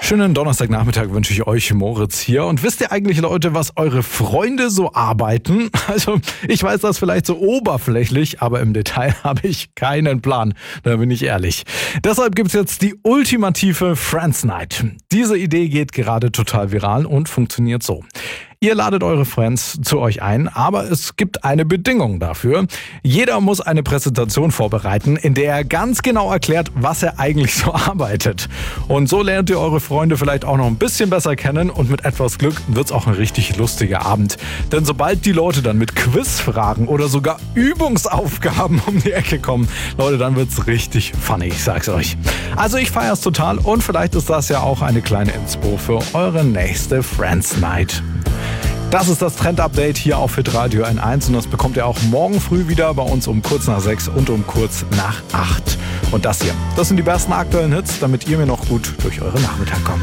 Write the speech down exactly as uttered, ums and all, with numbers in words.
Schönen Donnerstagnachmittag wünsche ich euch, Moritz hier. Und wisst ihr eigentlich, Leute, was eure Freunde so arbeiten? Also, ich weiß das vielleicht so oberflächlich, aber im Detail habe ich keinen Plan. Da bin ich ehrlich. Deshalb gibt es jetzt die ultimative Friends Night. Diese Idee geht gerade total viral und funktioniert so. Ihr ladet eure Friends zu euch ein, aber es gibt eine Bedingung dafür. Jeder muss eine Präsentation vorbereiten, in der er ganz genau erklärt, was er eigentlich so arbeitet. Und so lernt ihr eure Freunde vielleicht auch noch ein bisschen besser kennen und mit etwas Glück wird's auch ein richtig lustiger Abend. Denn sobald die Leute dann mit Quizfragen oder sogar Übungsaufgaben um die Ecke kommen, Leute, dann wird's richtig funny, ich sag's euch. Also ich feier's total und vielleicht ist das ja auch eine kleine Inspo für eure nächste Friends Night. Das ist das Trend-Update hier auf Hitradio N eins und das bekommt ihr auch morgen früh wieder bei uns um kurz nach sechs und um kurz nach acht. Und das hier, das sind die besten aktuellen Hits, damit ihr mir noch gut durch euren Nachmittag kommt.